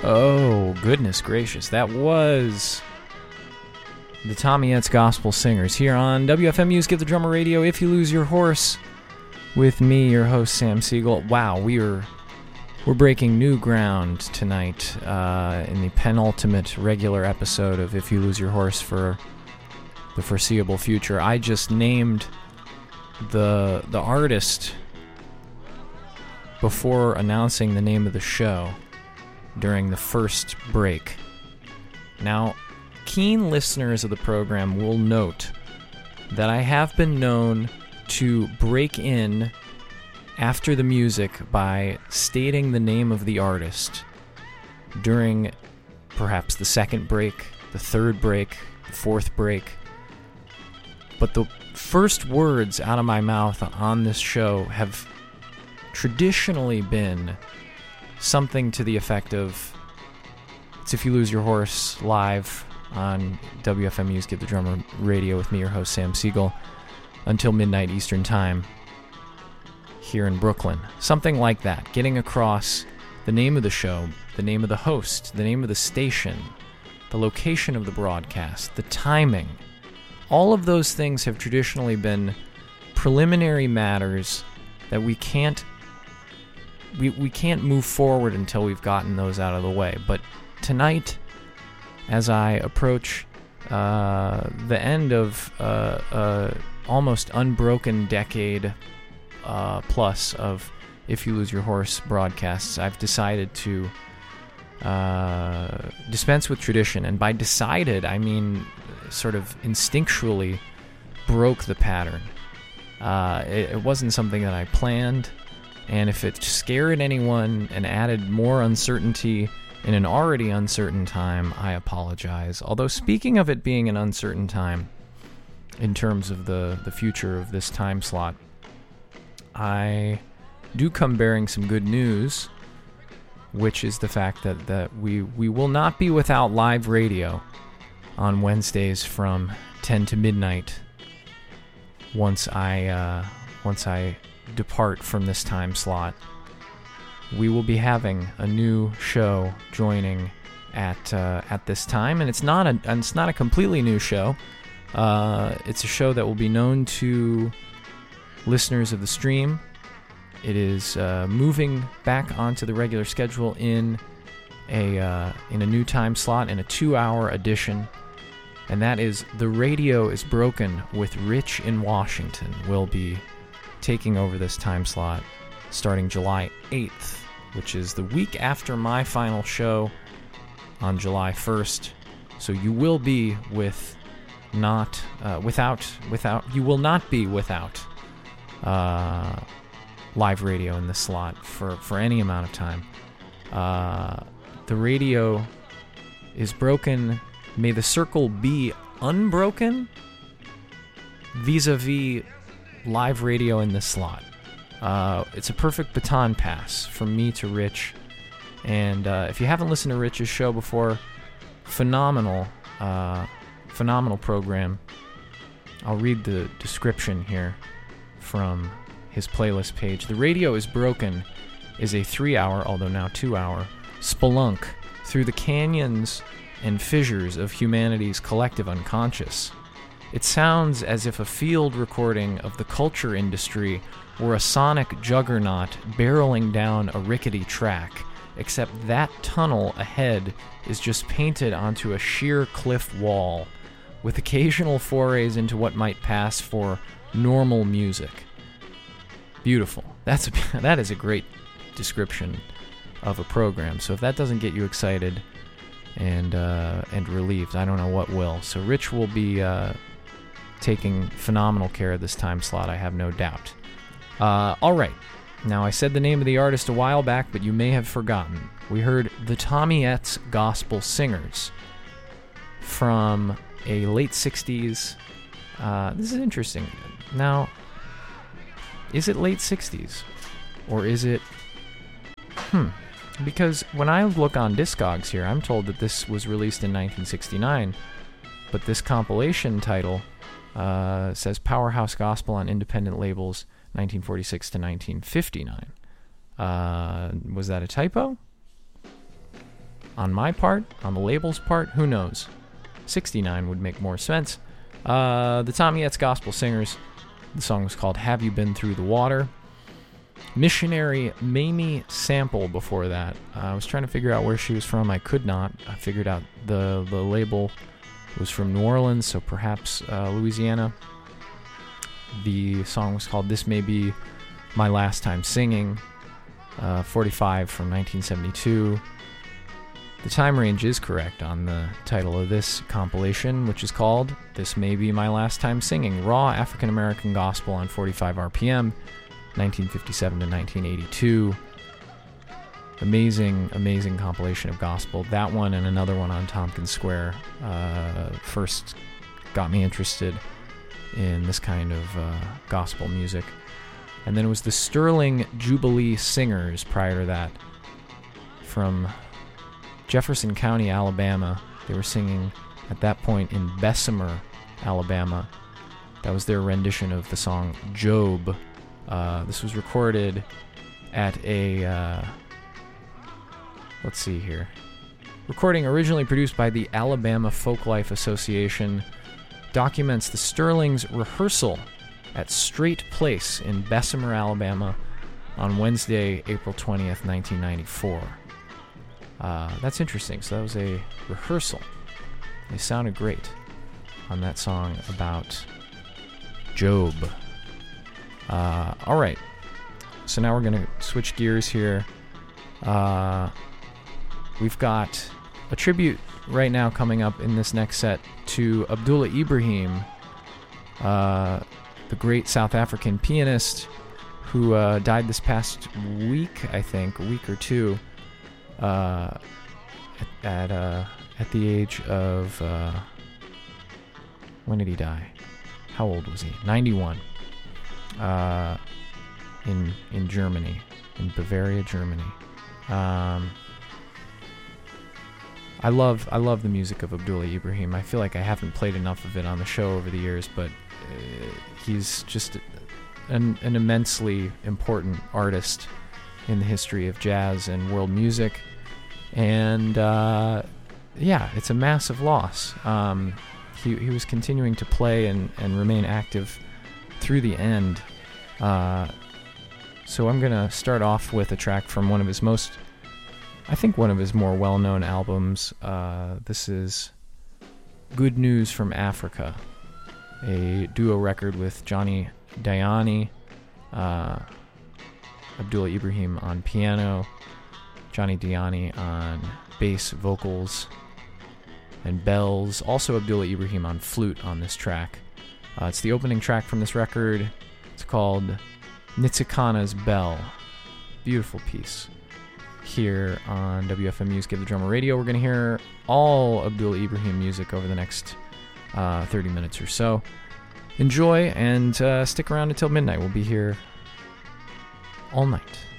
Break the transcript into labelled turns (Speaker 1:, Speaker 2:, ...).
Speaker 1: Oh, goodness gracious. That was the Tommyettes Gospel Singers here on WFMU's Give the Drummer Radio, If You Lose Your Horse, with me, your host, Sam Siegel. Wow, we're breaking new ground tonight in the penultimate regular episode of If You Lose Your Horse for the foreseeable future. I just named the artist before announcing the name of the show during the first break. Now, keen listeners of the program will note that I have been known to break in after the music by stating the name of the artist during perhaps the second break, the third break, the fourth break. But the first words out of my mouth on this show have traditionally been something to the effect of, it's If You Lose Your Horse live on WFMU's Give the Drummer Radio with me, your host, Sam Siegel, until midnight Eastern Time here in Brooklyn. Something like that, getting across the name of the show, the name of the host, the name of the station, the location of the broadcast, the timing. All of those things have traditionally been preliminary matters that we can't move forward until we've gotten those out of the way. But tonight, as I approach the end of almost unbroken decade plus of If You Lose Your Horse broadcasts, I've decided to dispense with tradition. And by decided, I mean sort of instinctually broke the pattern. It wasn't something that I planned. And if it scared anyone and added more uncertainty in an already uncertain time, I apologize. Although, speaking of it being an uncertain time, in terms of the future of this time slot, I do come bearing some good news, which is the fact that we will not be without live radio on Wednesdays from 10 to midnight once I depart from this time slot. We will be having a new show joining at this time, and it's not a completely new show. It's a show that will be known to listeners of the stream. It is moving back onto the regular schedule in a new time slot, in a 2-hour edition, and that is The Radio is Broken with Rich in Washington. Will be taking over this time slot starting July 8th, which is the week after my final show on July 1st. So you will be without live radio in this slot for any amount of time. The Radio is Broken. May the circle be unbroken vis-a-vis live radio in this slot. It's a perfect baton pass from me to Rich. And if you haven't listened to Rich's show before, phenomenal program. I'll read the description here from his playlist page. The Radio is Broken is a 3-hour, although now 2-hour, spelunk through the canyons and fissures of humanity's collective unconscious. It sounds as if a field recording of the culture industry were a sonic juggernaut barreling down a rickety track, except that tunnel ahead is just painted onto a sheer cliff wall, with occasional forays into what might pass for normal music. Beautiful. That is a great description of a program. So if that doesn't get you excited and relieved, I don't know what will. So Rich will be taking phenomenal care of this time slot, I have no doubt. All right. Now, I said the name of the artist a while back, but you may have forgotten. We heard the Tommyettes Gospel Singers from a late 60s. This is interesting. Now, is it late 60s? Or is it... Because when I look on Discogs here, I'm told that this was released in 1969, but this compilation title says Powerhouse Gospel on independent labels 1946 to 1959. Was that a typo? on my part, on the label's part, who knows? 69 would make more sense. The Tomiettes Gospel Singers. The song was called Have You Been Through the Water? Missionary Mamie Sample before that. I was trying to figure out where she was from. I could not. I figured out the label was from New Orleans, so perhaps Louisiana. The song was called This May Be My Last Time Singing, 45 from 1972. The time range is correct on the title of this compilation, which is called This May Be My Last Time Singing, Raw African American Gospel on 45 RPM, 1957 to 1982. Amazing, amazing compilation of gospel. That one and another one on Tompkins Square first got me interested in this kind of gospel music. And then it was the Sterling Jubilee Singers prior to that from Jefferson County, Alabama. They were singing at that point in Bessemer, Alabama. That was their rendition of the song Job. This was recorded at a... let's see here. Recording originally produced by the Alabama Folklife Association documents the Sterling's rehearsal at Straight Place in Bessemer, Alabama on Wednesday, April 20th, 1994. That's interesting. So that was a rehearsal. They sounded great on that song about Job. All right. So now we're going to switch gears here. We've got a tribute right now coming up in this next set to Abdullah Ibrahim, the great South African pianist who died this past week, I think, a week or two, at the age of... when did he die? How old was he? 91. In Germany, in Bavaria, Germany. I love the music of Abdullah Ibrahim. I feel like I haven't played enough of it on the show over the years, but he's just an immensely important artist in the history of jazz and world music. And yeah, it's a massive loss. He was continuing to play and remain active through the end. So I'm going to start off with a track from one of his more well-known albums. This is Good News from Africa, a duo record with Johnny Diani, Abdullah Ibrahim on piano, Johnny Diani on bass, vocals, and bells. Also Abdullah Ibrahim on flute on this track. It's the opening track from this record. It's called Nitsikana's Bell. Beautiful piece. Here on WFMU's Give the Drummer Radio, we're going to hear all Abdullah Ibrahim music over the next 30 minutes or so. Enjoy and stick around until midnight. We'll be here all night.